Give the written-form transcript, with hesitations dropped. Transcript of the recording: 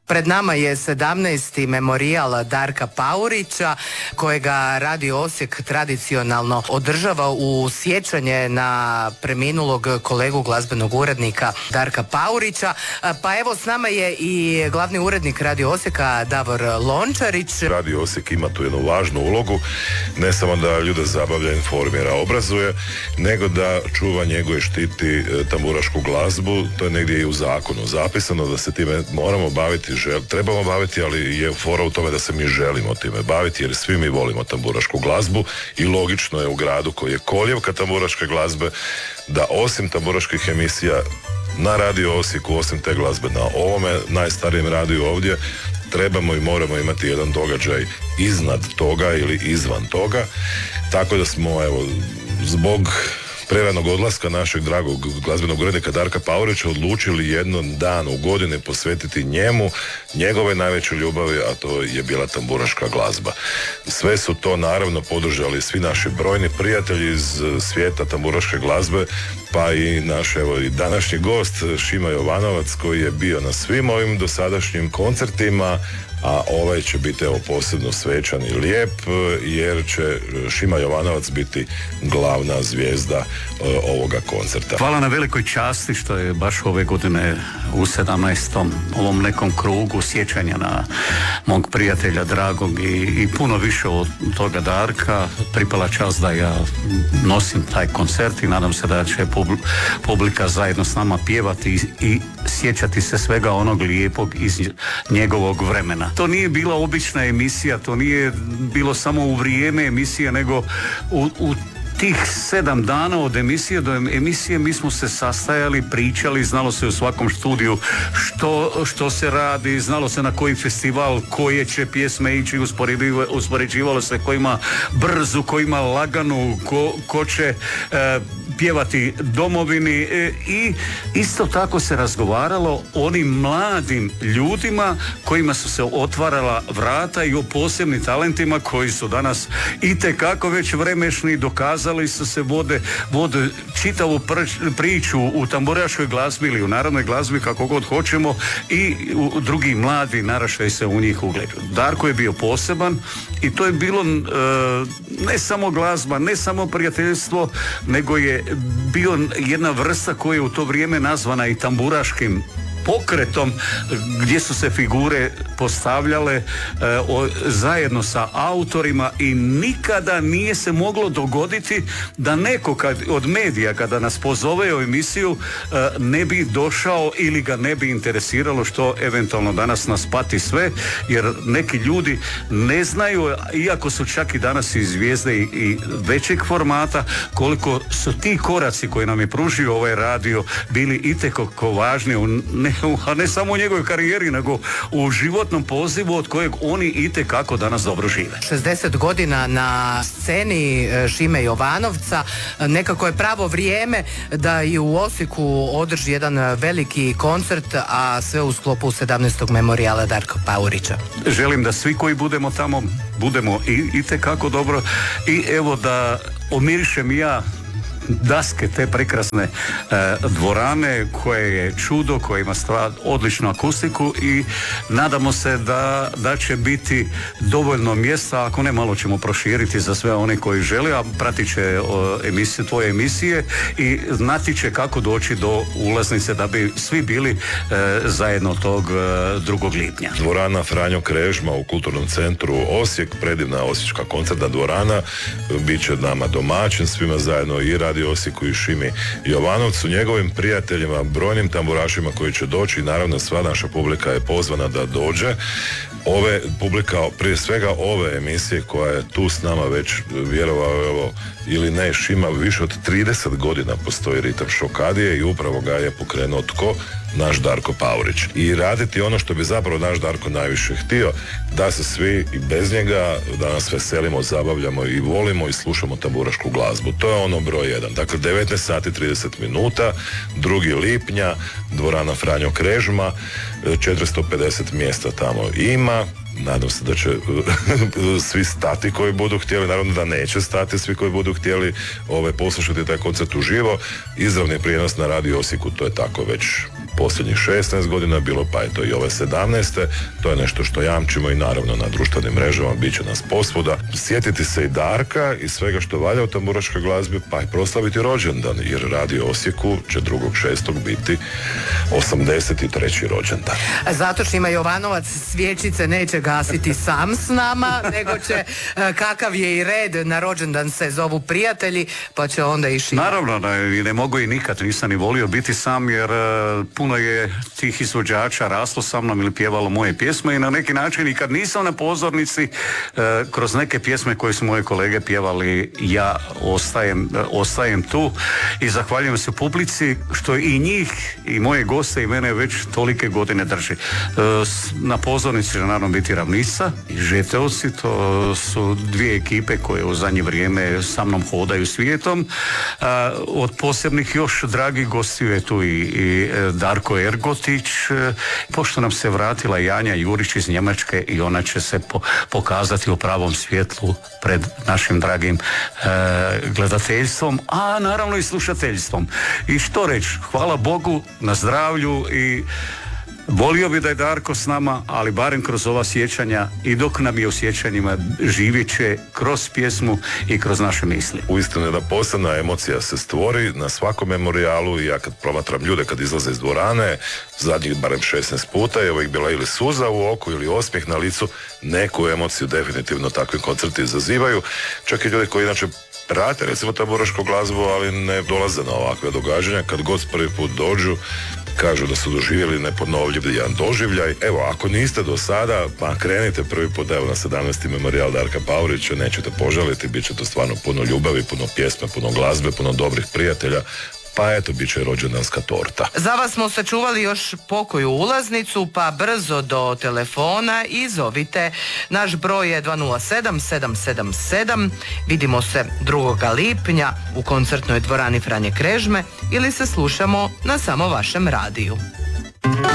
Pred nama je 17. memorijal Darka Paurića, kojega Radio Osijek tradicionalno održava u sjećanje na preminulog kolegu glazbenog urednika Darka Paurića. Pa evo, s nama je i glavni urednik Radio Osijeka Davor Lončarić. Radio Osijek ima tu jednu važnu ulogu, ne samo da ljude zabavlja, informira, obrazuje, nego da čuva, njeguje, štiti tamburašku glazbu. To je negdje i u zakonu zapisano da se time moramo baviti, trebamo baviti, ali je fora u tome da se mi želimo time baviti, jer svi mi volimo tamburašku glazbu i logično je u gradu koji je koljevka tamburaške glazbe da osim tamburaških emisija na Radio Osijeku, osim te glazbe na ovome najstarijem radiju ovdje, trebamo i moramo imati jedan događaj iznad toga ili izvan toga, tako da smo, evo, zbog preranog odlaska našeg dragog glazbenog urednika Darka Paurića odlučili jedan dan u godini posvetiti njemu, njegove najveće ljubavi, a to je bila tamburaška glazba. Sve su to naravno podržali svi naši brojni prijatelji iz svijeta tamburaške glazbe, pa i naš, evo, i današnji gost Šima Jovanovac, koji je bio na svim ovim dosadašnjim koncertima, a ovaj će biti, evo, posebno svečan i lijep, jer će Šima Jovanovac biti glavna zvijezda ovoga koncerta. Hvala na velikoj časti što je baš ove godine u 17. ovom nekom krugu sjećanja na mog prijatelja dragog i puno više od toga Darka pripala čast da ja nosim taj koncert i nadam se da će publika zajedno s nama pjevati i sjećati se svega onog lijepog iz njegovog vremena. To nije bila obična emisija, to nije bilo samo u vrijeme emisije, nego u tih 7 dana od emisije do emisije mi smo se sastajali, pričali, znalo se u svakom studiju što se radi, znalo se na koji festival, koje će pjesme ići, uspoređivalo se ko ima brzu, ko ima laganu, ko će pjevati domovini i isto tako se razgovaralo o onim mladim ljudima kojima su se otvarala vrata i o posebnim talentima koji su danas itekako već vremešni, dokazali su se, vode čitavu priču u tamburaškoj glazbi ili u narodnoj glazbi, kako god hoćemo, i drugi mladi naraštaj se u njih ugledu. Darko je bio poseban i to je bilo ne samo glazba, ne samo prijateljstvo, nego je bio jedna vrsta koja je u to vrijeme nazvana i tamburaškim pokretom, gdje su se figure postavljale zajedno sa autorima i nikada nije se moglo dogoditi da neko od medija kada nas pozove u emisiju ne bi došao ili ga ne bi interesiralo, što eventualno danas nas pati sve, jer neki ljudi ne znaju, iako su čak i danas i zvijezde i većeg formata, koliko su ti koraci koji nam je pružio ovaj radio bili itekako važni, a ne samo u njegovoj karijeri, nego u životnom pozivu od kojeg oni itekako danas dobro žive. 60 godina na sceni Šime Jovanovca, nekako je pravo vrijeme da i u Osijeku održi jedan veliki koncert, a sve u sklopu 17. memorijala Darka Paurića. Želim da svi koji budemo tamo, budemo itekako dobro i evo da omirišem i ja daske te prekrasne dvorane koje je čudo, koja ima odličnu akustiku i nadamo se da će biti dovoljno mjesta, ako ne malo ćemo proširiti za sve one koji žele, a pratit će tvoje emisije i znati će kako doći do ulaznice da bi svi bili zajedno tog 2. lipnja. Dvorana Franjo Krežma u Kulturnom centru Osijek, predivna osječka koncertna dvorana, bit će nama domaćin svima zajedno i Radio Osijeku i Šimi Jovanovcu, njegovim prijateljima, brojnim tamburašima koji će doći i naravno sva naša publika je pozvana da dođe. Publika, prije svega ove emisije koja je tu s nama već, vjerovao ili ne, Šima, više od 30 godina postoji Ritam Šokadije i upravo ga je pokrenuo tko? Naš Darko Paurić. I raditi ono što bi zapravo naš Darko najviše htio, da se svi i bez njega, da nas veselimo, zabavljamo i volimo i slušamo tamburašku glazbu. To je ono broj 1. Dakle, 19 sati 30 minuta, 2. lipnja, dvorana Franjo Krežma, 450 mjesta tamo ima. Nadam se da će svi stati koji budu htjeli, naravno da neće stati svi koji budu htjeli poslušati taj koncert uživo. Izravni prijenos na Radio Osijeku, to je tako već posljednjih 16 godina bilo, pa eto i ove 17. To je nešto što jamčimo i naravno na društvenim mrežama bit će nas posvuda. Sjetiti se i Darka i svega što valja u tamburaškoj glazbi, pa i proslaviti rođendan, jer Radio Osijeku će 2.6. biti 83. rođendan. Zatočnjima Jovanovac svječice neće gasiti sam s nama, nego će, kakav je i red, na rođendan se zovu prijatelji, pa će onda i šira. Naravno, ne mogu i nikad, nisam ni volio biti sam, jer puno je tih izvođača raslo sa mnom ili pjevalo moje pjesme i na neki način i kad nisam na pozornici, kroz neke pjesme koje su moje kolege pjevali, ja ostajem tu i zahvaljujem se publici što i njih i moje goste i mene već tolike godine drži. Na pozornici će naravno biti Ravnica i Žeteovci, to su dvije ekipe koje u zadnje vrijeme sa mnom hodaju svijetom. Od posebnih još dragih gostiju je tu i Darko Ergotić, pošto nam se vratila Janja Jurić iz Njemačke i ona će se pokazati u pravom svjetlu pred našim dragim gledateljstvom, a naravno i slušateljstvom. I što reći, hvala Bogu na zdravlju i volio bi da je Darko s nama, ali barem kroz ova sjećanja i dok nam je u sjećanjima živjet će kroz pjesmu i kroz naše misli. Uistinu jedna posebna emocija se stvori na svakom memorijalu i ja kad promatram ljude kad izlaze iz dvorane, zadnjih barem 16 puta je uvijek bila ili suza u oku ili osmijeh na licu, neku emociju definitivno takvi koncerti izazivaju. Čak i ljudi koji inače prate recimo tamburašku glazbu, ali ne dolaze na ovakve događanja, kad god prvi put dođu kažu da su doživjeli neponovljiv jedan doživljaj. Evo, ako niste do sada, pa krenite prvi put, evo, na 17. memorijal Darka Paurića, nećete požaliti, bit će to stvarno puno ljubavi, puno pjesme, puno glazbe, puno dobrih prijatelja, pa eto, bit će rođendanska torta. Za vas smo sačuvali još pokoju ulaznicu, pa brzo do telefona i zovite. Naš broj je 207-777. Vidimo se 2. lipnja u koncertnoj dvorani Franje Krežme ili se slušamo na samo vašem radiju.